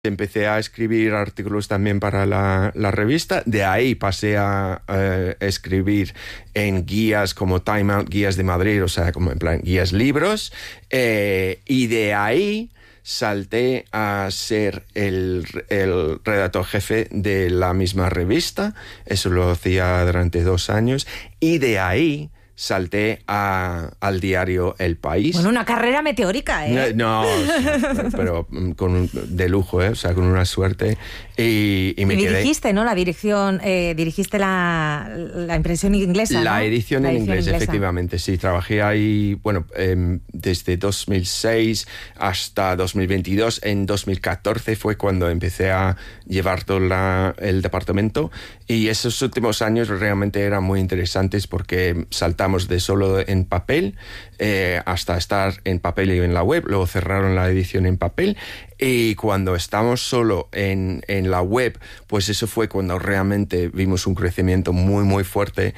empecé a escribir artículos también para la revista. De ahí pasé a escribir en guías como Time Out, Guías de Madrid, o sea, como en plan guías libros. Y de ahí salté a ser el redactor jefe de la misma revista. Eso lo hacía durante 2 años. Y de ahí salté al diario El País. Bueno, una carrera meteórica, ¿eh? No, pero de lujo, o sea, con una suerte. Y me quedé. Dirigiste, ¿no? La dirección, dirigiste la impresión inglesa, ¿no? La edición en inglés, efectivamente, sí. Trabajé ahí, bueno, desde 2006 hasta 2022. En 2014 fue cuando empecé a llevar todo el departamento. Y esos últimos años realmente eran muy interesantes porque saltamos de solo en papel hasta estar en papel y en la web. Luego cerraron la edición en papel. Y cuando estamos solo en la web, pues eso fue cuando realmente vimos un crecimiento muy, muy fuerte,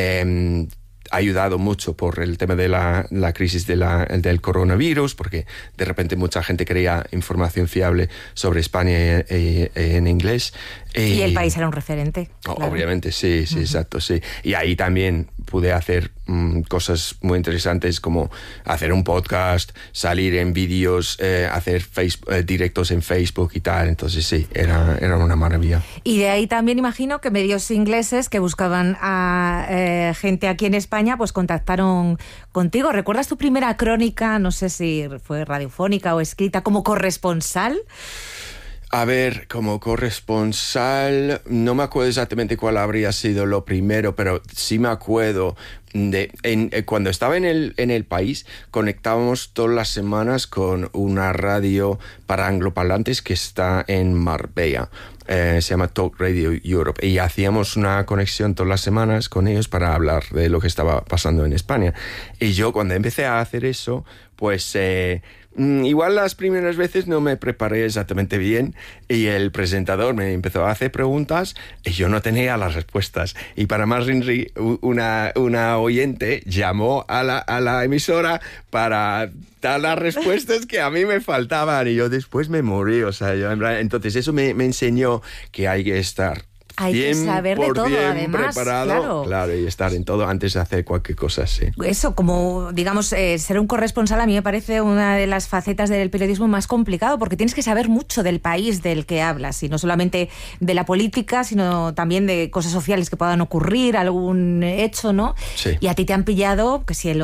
ayudado mucho por el tema de la crisis del coronavirus, porque de repente mucha gente quería información fiable sobre España en inglés. Y El País era un referente. Claro. Obviamente, sí, exacto, sí. Y ahí también pude hacer cosas muy interesantes como hacer un podcast, salir en vídeos, hacer directos en Facebook y tal. Entonces sí, era una maravilla. Y de ahí también imagino que medios ingleses que buscaban a gente aquí en España, pues contactaron contigo. ¿Recuerdas tu primera crónica? No sé si fue radiofónica o escrita, como corresponsal. A ver, como corresponsal, no me acuerdo exactamente cuál habría sido lo primero, pero sí me acuerdo cuando estaba en el País, conectábamos todas las semanas con una radio para angloparlantes que está en Marbella. Se llama Talk Radio Europe, y hacíamos una conexión todas las semanas con ellos para hablar de lo que estaba pasando en España. Y yo, cuando empecé a hacer eso, pues igual las primeras veces no me preparé exactamente bien y el presentador me empezó a hacer preguntas y yo no tenía las respuestas. Y para más rinri, una oyente llamó a la emisora para dar las respuestas que a mí me faltaban y yo después me morí. O sea, entonces eso me enseñó que hay que estar hay que saber de todo, además, preparado, claro, y estar en todo antes de hacer cualquier cosa, sí. Eso, como, digamos, ser un corresponsal a mí me parece una de las facetas del periodismo más complicado, porque tienes que saber mucho del país del que hablas, y no solamente de la política, sino también de cosas sociales que puedan ocurrir, algún hecho, ¿no? Sí. Y a ti te han pillado, que si el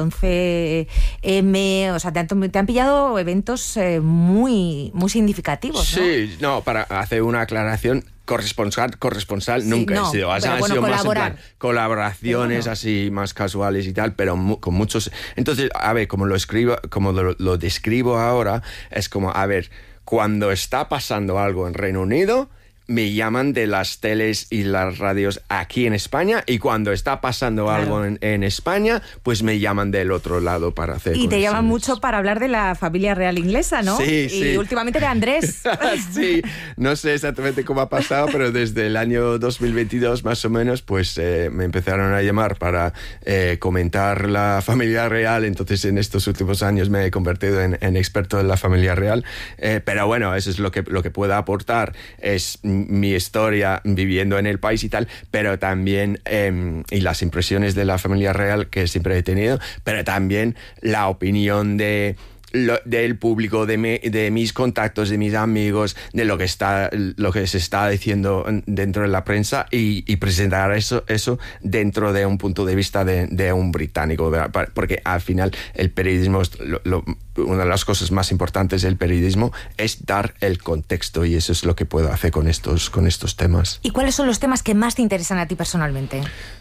11M, o sea, te han pillado eventos muy, muy significativos, ¿no? Sí, no, para hacer una aclaración, corresponsal sí, nunca he sido. Han sido más en plan colaboraciones así más casuales y tal, pero con muchos. Entonces, a ver, como lo describo ahora, es como, a ver, cuando está pasando algo en Reino Unido, me llaman de las teles y las radios aquí en España, y cuando está pasando algo en España, pues me llaman del otro lado para hacer conexiones. Y te llaman mucho para hablar de la familia real inglesa, ¿no? Sí, y últimamente de Andrés. Sí, no sé exactamente cómo ha pasado, pero desde el año 2022 más o menos, pues me empezaron a llamar para comentar la familia real. Entonces en estos últimos años me he convertido en experto en la familia real, pero bueno, eso es lo que puedo aportar, es mi historia viviendo en el país y tal, pero también y las impresiones de la familia real que siempre he tenido, pero también la opinión del público, de mis contactos, de mis amigos, de lo que se está diciendo dentro de la prensa, y presentar eso dentro de un punto de vista de un británico, ¿verdad? Porque al final el periodismo, una de las cosas más importantes del periodismo es dar el contexto, y eso es lo que puedo hacer con estos temas. ¿Y cuáles son los temas que más te interesan a ti personalmente?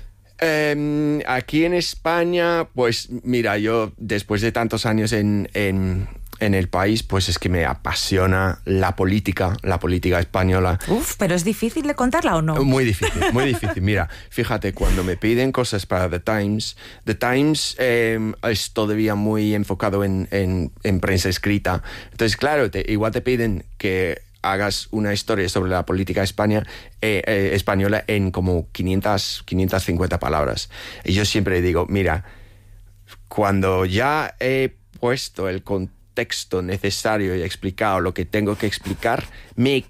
Aquí en España, pues mira, yo después de tantos años en el país, pues es que me apasiona la política española. Uf, pero ¿es difícil de contarla o no? Muy difícil, muy difícil. Mira, fíjate, cuando me piden cosas para The Times es todavía muy enfocado en prensa escrita. Entonces, claro, igual te piden que hagas una historia sobre la política española en como 550 palabras. Y yo siempre digo, mira, cuando ya he puesto el contexto texto necesario y explicado lo que tengo que explicar, me